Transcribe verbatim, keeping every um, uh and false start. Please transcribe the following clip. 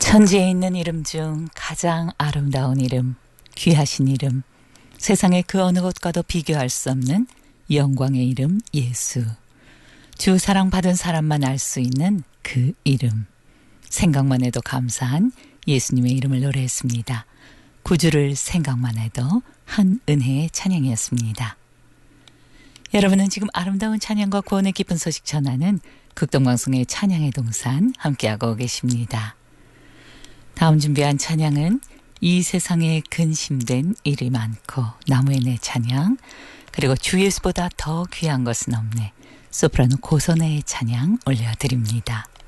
천지에 있는 이름 중 가장 아름다운 이름, 귀하신 이름, 세상의 그 어느 곳과도 비교할 수 없는 영광의 이름 예수. 주 사랑받은 사람만 알 수 있는 그 이름. 생각만 해도 감사한 예수님의 이름을 노래했습니다. 구주를 생각만 해도 한 은혜의 찬양이었습니다. 여러분은 지금 아름다운 찬양과 구원의 기쁜 소식 전하는 극동방송의 찬양의 동산 함께하고 계십니다. 다음 준비한 찬양은 이 세상에 근심된 일이 많고 나무의 내 찬양, 그리고 주 예수보다 더 귀한 것은 없네, 소프라노 고선의 찬양 올려드립니다.